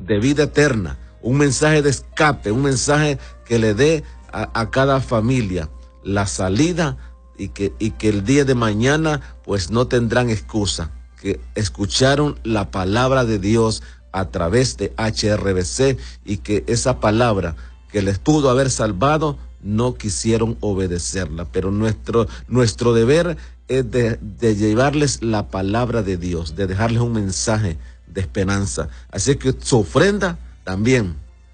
de vida eterna, un mensaje de escape, un mensaje que le dé a cada familia la salida y que el día de mañana pues no tendrán excusa, que escucharon la palabra de Dios a través de HRBC y que esa palabra que les pudo haber salvado no quisieron obedecerla, pero nuestro deber es de llevarles la palabra de Dios, de dejarles un mensaje de esperanza. Así que su ofrenda también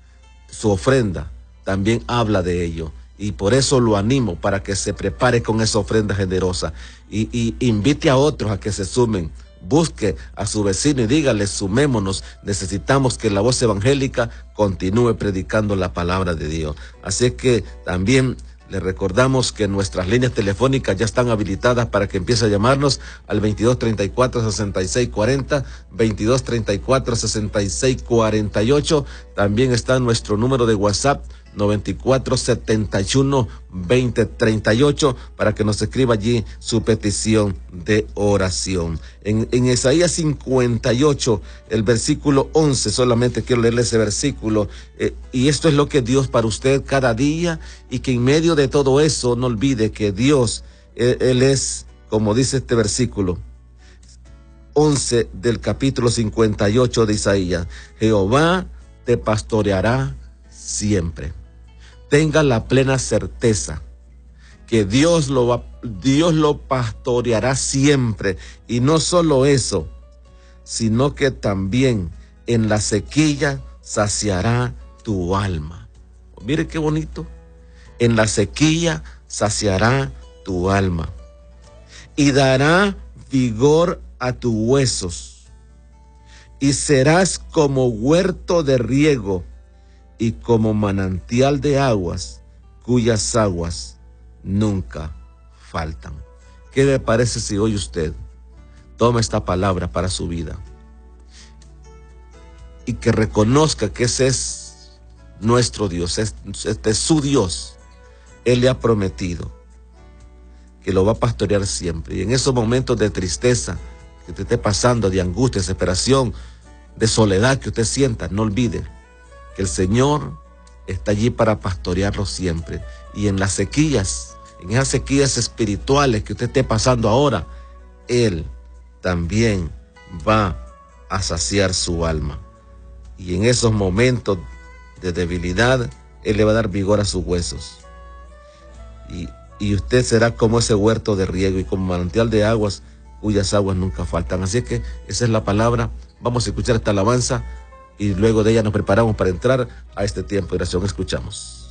habla de ello. Y por eso lo animo para que se prepare con esa ofrenda generosa y invite a otros a que se sumen. Busque a su vecino y dígale, sumémonos, necesitamos que la voz evangélica continúe predicando la palabra de Dios. Así que también le recordamos que nuestras líneas telefónicas ya están habilitadas para que empiece a llamarnos al 2234-6640, 2234-6648. También está nuestro número de WhatsApp 9471-2038 para que nos escriba allí su petición de oración. En Isaías 58, el versículo 11, solamente quiero leerle ese versículo, y esto es lo que Dios para usted cada día, y que en medio de todo eso no olvide que Dios, Él es, como dice este versículo 11 del capítulo 58 de Isaías, Jehová te pastoreará siempre. Tenga la plena certeza que Dios lo pastoreará siempre. Y no solo eso, sino que también en la sequía saciará tu alma. Mire qué bonito. En la sequía saciará tu alma y dará vigor a tus huesos, y serás como huerto de riego y como manantial de aguas, cuyas aguas nunca faltan. ¿Qué le parece si hoy usted toma esta palabra para su vida y que reconozca que ese es nuestro Dios, este es su Dios? Él le ha prometido que lo va a pastorear siempre. Y en esos momentos de tristeza que te esté pasando, de angustia, desesperación, de soledad que usted sienta, no olvide que el Señor está allí para pastorearlo siempre. Y en las sequías, en esas sequías espirituales que usted esté pasando ahora, Él también va a saciar su alma. Y en esos momentos de debilidad, Él le va a dar vigor a sus huesos. Y usted será como ese huerto de riego y como manantial de aguas, cuyas aguas nunca faltan. Así que esa es la palabra. Vamos a escuchar esta alabanza y luego de ella nos preparamos para entrar a este tiempo de oración. Escuchamos.